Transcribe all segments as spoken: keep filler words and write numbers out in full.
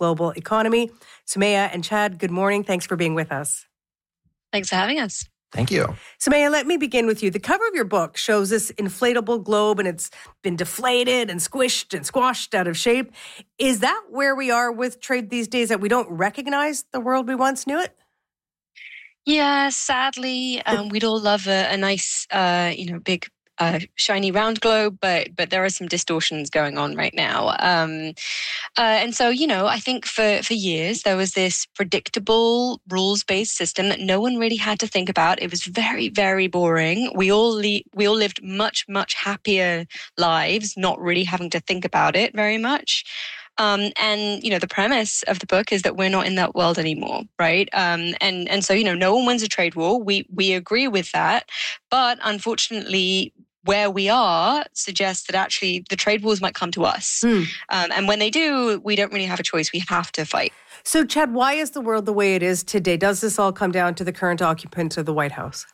global economy. Soumaya and Chad, good morning. Thanks for being with us. Thanks for having us. Thank you. Soumaya, let me begin with you. The cover of your book shows this inflatable globe, and it's been deflated and squished and squashed out of shape. Is that where we are with trade these days, that we don't recognize the world we once knew it? Yeah, sadly, um, we'd all love a, a nice, uh, you know, big, uh, shiny round globe, but but there are some distortions going on right now. Um, uh, and so, you know, I think for, for years there was this predictable rules-based system that no one really had to think about. It was very, very boring. We all le- we all lived much, much happier lives, not really having to think about it very much. Um, and, you know, the premise of the book is that we're not in that world anymore, right? Um, and, and so, you know, no one wins a trade war. We, we agree with that. But unfortunately, where we are suggests that actually the trade wars might come to us. Mm. Um, and when they do, we don't really have a choice. We have to fight. So, Chad, why is the world the way it is today? Does this all come down to the current occupant of the White House?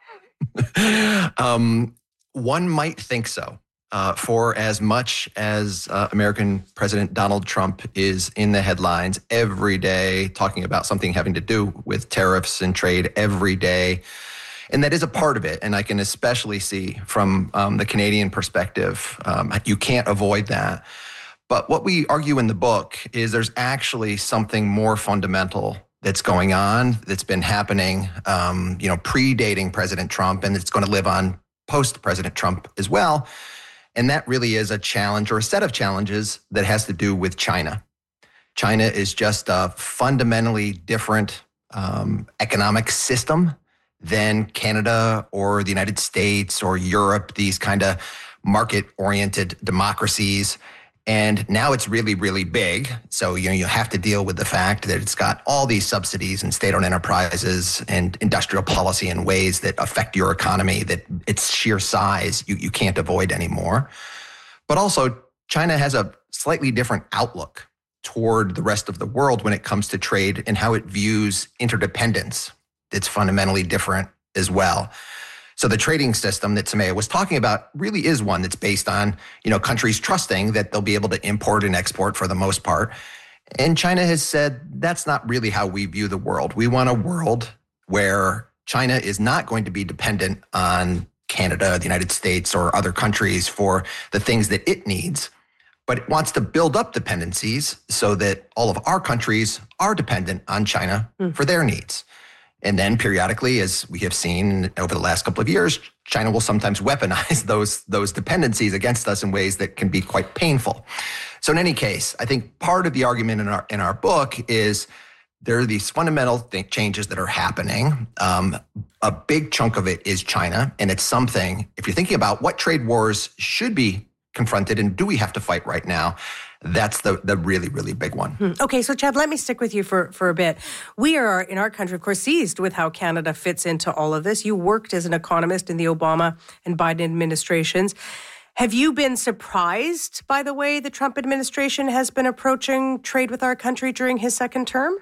um, one might think so. Uh, for as much as uh, American President Donald Trump is in the headlines every day talking about something having to do with tariffs and trade every day, and that is a part of it. And I can especially see from um, the Canadian perspective, um, you can't avoid that. But what we argue in the book is there's actually something more fundamental that's going on, that's been happening, um, you know, predating President Trump, and it's going to live on post-President Trump as well. And that really is a challenge, or a set of challenges, that has to do with China. China is just a fundamentally different um, economic system than Canada or the United States or Europe, these kind of market-oriented democracies. And now it's really, really big. So, you know, you have to deal with the fact that it's got all these subsidies and state-owned enterprises and industrial policy in ways that affect your economy, that its sheer size you, you can't avoid anymore. But also, China has a slightly different outlook toward the rest of the world when it comes to trade and how it views interdependence. It's fundamentally different as well. So the trading system that Soumaya was talking about really is one that's based on, you know, countries trusting that they'll be able to import and export for the most part. And China has said that's not really how we view the world. We want a world where China is not going to be dependent on Canada, the United States, or other countries for the things that it needs, but it wants to build up dependencies so that all of our countries are dependent on China mm. for their needs. And then periodically, as we have seen over the last couple of years, China will sometimes weaponize those, those dependencies against us in ways that can be quite painful. So in any case, I think part of the argument in our in our book is there are these fundamental th- changes that are happening. Um, a big chunk of it is China. And it's something, if you're thinking about what trade wars should be confronted and do we have to fight right now, that's the the really, really big one. Hmm. Okay, so Chad, let me stick with you for, for a bit. We are, in our country, of course, seized with how Canada fits into all of this. You worked as an economist in the Obama and Biden administrations. Have you been surprised by the way the Trump administration has been approaching trade with our country during his second term?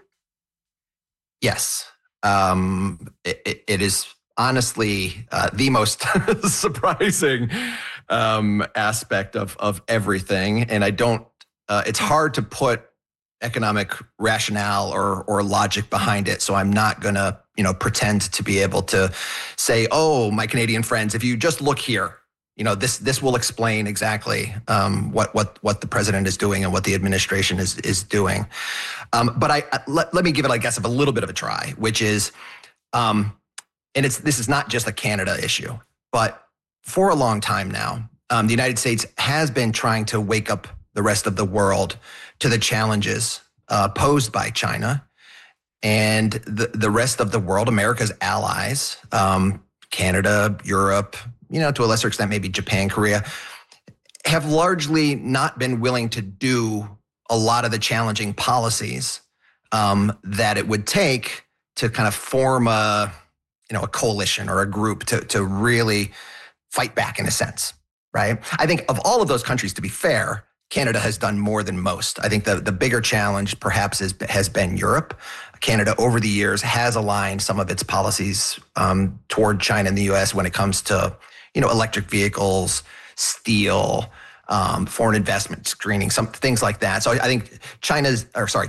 Yes. Um, it, it is honestly uh, the most surprising um, aspect of, of everything. And I don't Uh, it's hard to put economic rationale or or logic behind it. So I'm not going to, you know, pretend to be able to say, oh, my Canadian friends, if you just look here, you know, this this will explain exactly um, what what what the president is doing and what the administration is is doing. Um, but I let, let me give it, I guess, a little bit of a try, which is, um, and it's this is not just a Canada issue, but for a long time now, um, the United States has been trying to wake up the rest of the world to the challenges uh, posed by China. And the, the rest of the world, America's allies, um, Canada, Europe, you know, to a lesser extent, maybe Japan, Korea, have largely not been willing to do a lot of the challenging policies um, that it would take to kind of form a, you know, a coalition or a group to, to really fight back in a sense, right? I think of all of those countries, to be fair, Canada has done more than most. I think the, the bigger challenge perhaps is, has been Europe. Canada over the years has aligned some of its policies um, toward China and the U S when it comes to, you know, electric vehicles, steel, um, foreign investment screening, some things like that. So I, I think China's, or sorry,